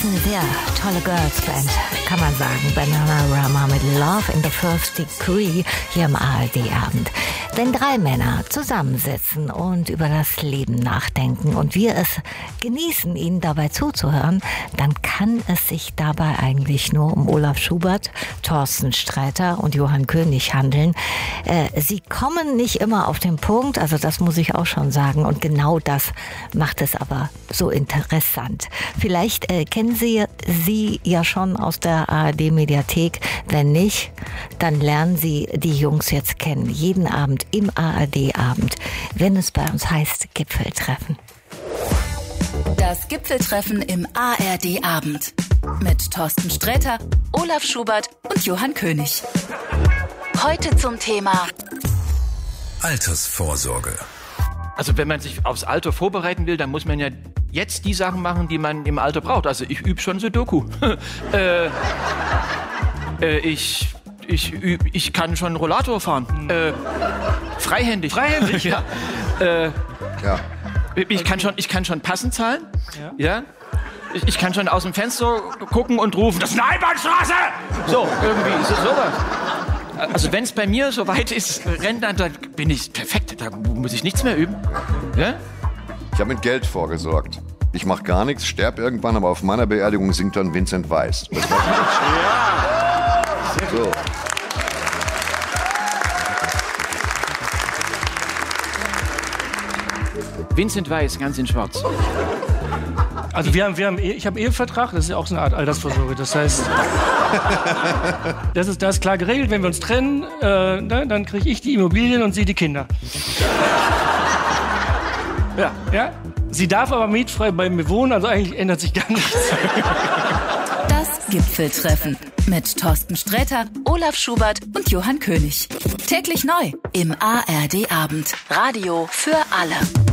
eine sehr tolle Girls-Band, kann man sagen. Bananarama mit Love in the First Degree hier im ARD-Abend. Wenn 3 Männer zusammensitzen und über das Leben nachdenken und wir es genießen, ihnen dabei zuzuhören, dann kann es sich dabei eigentlich nur um Olaf Schubert, Thorsten Sträter und Johann König handeln. Sie kommen nicht immer auf den Punkt, also das muss ich auch schon sagen, und genau das macht es aber so interessant. Vielleicht kennen Sie ja schon aus der ARD-Mediathek. Wenn nicht, dann lernen Sie die Jungs jetzt kennen. Jeden Abend im ARD-Abend, wenn es bei uns heißt Gipfeltreffen. Das Gipfeltreffen im ARD-Abend mit Thorsten Sträter, Olaf Schubert und Johann König. Heute zum Thema Altersvorsorge. Also wenn man sich aufs Alter vorbereiten will, dann muss man ja jetzt die Sachen machen, die man im Alter braucht. Also ich übe schon Sudoku. Ich kann schon Rollator fahren. Freihändig. Freihändig, ja. Ja. Ich kann schon passend zahlen. Ja. Ich kann schon aus dem Fenster gucken und rufen, das ist eine Einbahnstraße! So, irgendwie ist es sowas. Also wenn es bei mir soweit ist, Rentner, dann bin ich perfekt. Da muss ich nichts mehr üben. Ja? Ich habe mit Geld vorgesorgt. Ich mache gar nichts, sterbe irgendwann, aber auf meiner Beerdigung singt dann Vincent Weiss. Das war so. Vincent Weiss, ganz in Schwarz. Also ich habe einen Ehevertrag, das ist ja auch so eine Art Altersvorsorge. Das heißt, das ist klar geregelt, wenn wir uns trennen, dann kriege ich die Immobilien und Sie die Kinder. Ja. Sie darf aber mietfrei bei mir wohnen, also eigentlich ändert sich gar nichts. Das Gipfeltreffen mit Thorsten Sträter, Olaf Schubert und Johann König. Täglich neu im ARD-Abend. Radio für alle.